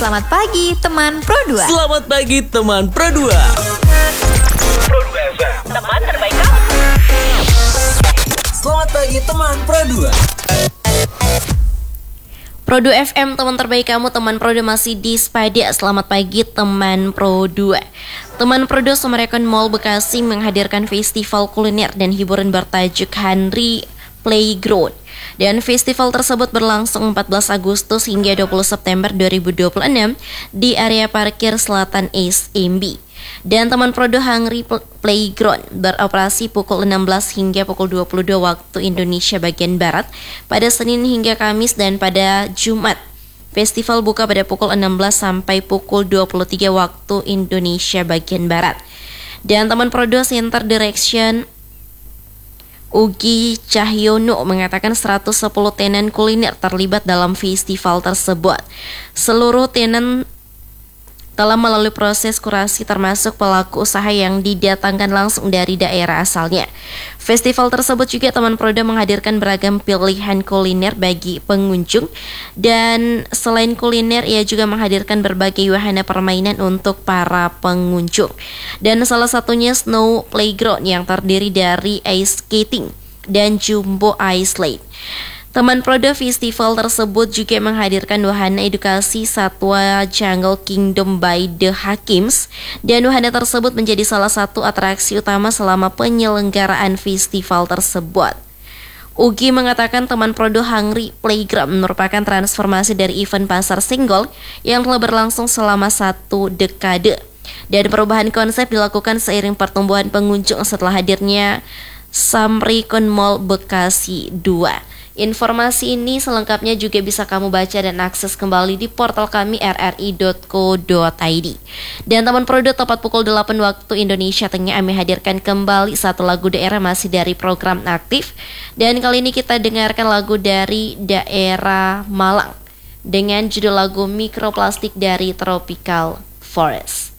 Selamat pagi teman Pro 2. Selamat pagi teman Pro 2. Pro 2 FM, teman terbaik kamu. Selamat pagi teman Pro 2. Pro 2 FM, teman terbaik kamu. Teman Pro 2 masih di Spada. Selamat pagi teman Pro 2. Teman Pro 2, Summarecon Mall Bekasi menghadirkan festival kuliner dan hiburan bertajuk Henry Playground. Dan festival tersebut berlangsung 14 Agustus hingga 20 September 2026 di area parkir Selatan SMB. Dan teman Pro 2, Henry Playground beroperasi pukul 16 hingga pukul 22 waktu Indonesia bagian Barat pada Senin hingga Kamis, dan pada Jumat festival buka pada pukul 16 sampai pukul 23 waktu Indonesia bagian Barat. Dan teman Pro 2, Center Direction Ugi Cahyono mengatakan 110 tenan kuliner terlibat dalam festival tersebut. Seluruh tenan telah melalui proses kurasi termasuk pelaku usaha yang didatangkan langsung dari daerah asalnya. Festival tersebut juga teman Pro 2 menghadirkan beragam pilihan kuliner bagi pengunjung, dan selain kuliner ia juga menghadirkan berbagai wahana permainan untuk para pengunjung. Dan salah satunya Snow Playground yang terdiri dari ice skating dan jumbo ice slide. Teman Pro 2, festival tersebut juga menghadirkan wahana edukasi satwa Jungle Kingdom by The Hakims, dan wahana tersebut menjadi salah satu atraksi utama selama penyelenggaraan festival tersebut. Ugi mengatakan teman Pro 2, Henry Playground merupakan transformasi dari event pasar single yang telah berlangsung selama 1 dekade. Dan perubahan konsep dilakukan seiring pertumbuhan pengunjung setelah hadirnya Summarecon Mall Bekasi 2. Informasi ini selengkapnya juga bisa kamu baca dan akses kembali di portal kami rri.co.id. Dan teman Pro 2, tepat pukul 8 waktu Indonesia Tengah kami hadirkan kembali satu lagu daerah masih dari program aktif. Dan kali ini kita dengarkan lagu dari daerah Malang dengan judul lagu Mikroplastik dari Tropical Forest.